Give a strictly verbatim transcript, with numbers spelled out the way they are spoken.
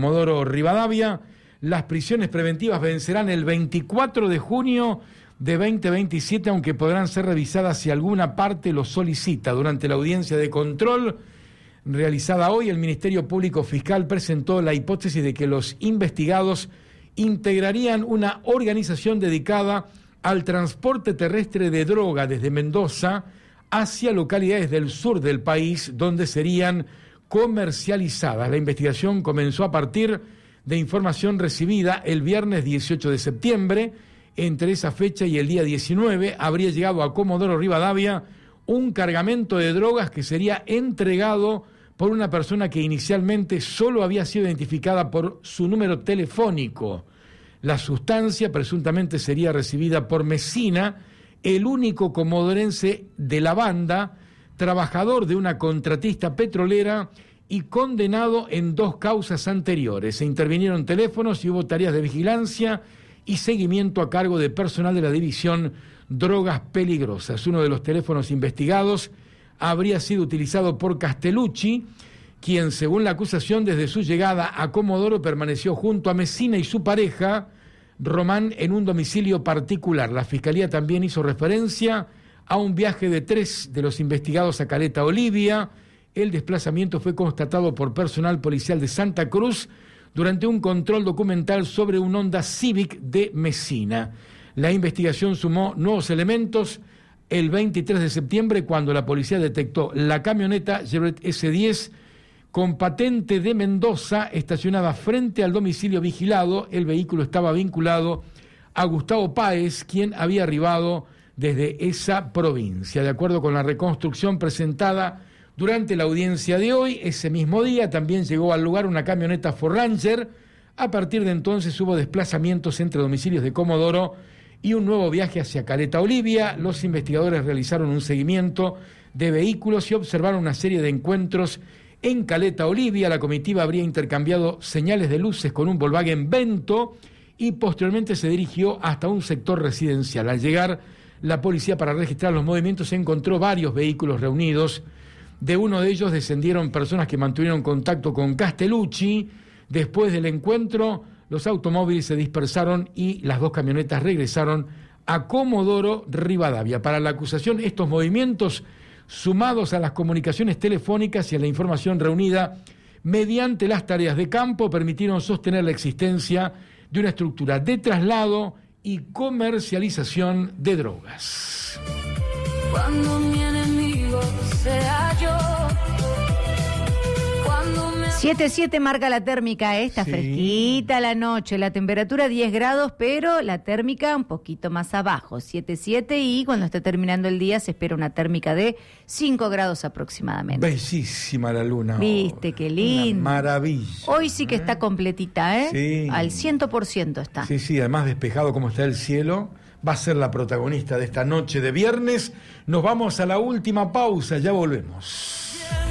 Comodoro Rivadavia. Las prisiones preventivas vencerán el veinticuatro de junio de veinte veintisiete, aunque podrán ser revisadas si alguna parte lo solicita. Durante la audiencia de control realizada hoy, el Ministerio Público Fiscal presentó la hipótesis de que los investigados integrarían una organización dedicada al transporte terrestre de droga desde Mendoza hacia localidades del sur del país donde serían comercializadas. La investigación comenzó a partir de información recibida el viernes dieciocho de septiembre. Entre esa fecha y el día diecinueve habría llegado a Comodoro Rivadavia un cargamento de drogas que sería entregado por una persona que inicialmente solo había sido identificada por su número telefónico. La sustancia presuntamente sería recibida por Mesina, el único comodorense de la banda, trabajador de una contratista petrolera y condenado en dos causas anteriores. Se intervinieron teléfonos y hubo tareas de vigilancia y seguimiento a cargo de personal de la división Drogas Peligrosas. Uno de los teléfonos investigados habría sido utilizado por Castellucci, quien, según la acusación, desde su llegada a Comodoro permaneció junto a Mesina y su pareja, Román, en un domicilio particular. La Fiscalía también hizo referencia a un viaje de tres de los investigados a Caleta Olivia. El desplazamiento fue constatado por personal policial de Santa Cruz durante un control documental sobre un Honda Civic de Mesina. La investigación sumó nuevos elementos el veintitrés de septiembre, cuando la policía detectó la camioneta Chevrolet ese diez con patente de Mendoza estacionada frente al domicilio vigilado. El vehículo estaba vinculado a Gustavo Páez, quien había arribado desde esa provincia. De acuerdo con la reconstrucción presentada durante la audiencia de hoy, ese mismo día también llegó al lugar una camioneta Ford Ranger. A partir de entonces hubo desplazamientos entre domicilios de Comodoro y un nuevo viaje hacia Caleta Olivia. Los investigadores realizaron un seguimiento de vehículos y observaron una serie de encuentros en Caleta Olivia. La comitiva habría intercambiado señales de luces con un Volkswagen Vento y posteriormente se dirigió hasta un sector residencial. Al llegar la policía para registrar los movimientos se encontró varios vehículos reunidos. De uno de ellos descendieron personas que mantuvieron contacto con Castellucci. Después del encuentro, los automóviles se dispersaron y las dos camionetas regresaron a Comodoro Rivadavia. Para la acusación, estos movimientos, sumados a las comunicaciones telefónicas y a la información reunida mediante las tareas de campo, permitieron sostener la existencia de una estructura de traslado y comercialización de drogas. Cuando mi enemigo sea yo. siete siete marca la térmica, está sí. Fresquita la noche, la temperatura diez grados, pero la térmica un poquito más abajo, siete siete, y cuando esté terminando el día se espera una térmica de cinco grados aproximadamente. Bellísima la luna. Viste, hoy. Qué lindo. Una maravilla. Hoy sí que ¿eh? Está completita, ¿eh? Sí. Al cien por ciento está. Sí, sí, además despejado como está el cielo. Va a ser la protagonista de esta noche de viernes. Nos vamos a la última pausa, ya volvemos.